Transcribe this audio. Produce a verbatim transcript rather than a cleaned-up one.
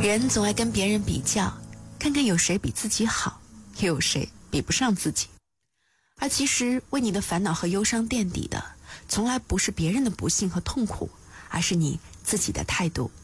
人总爱跟别人比较，看看有谁比自己好，又有谁比不上自己。而其实为你的烦恼和忧伤垫底的，从来不是别人的不幸和痛苦，而是你自己的态度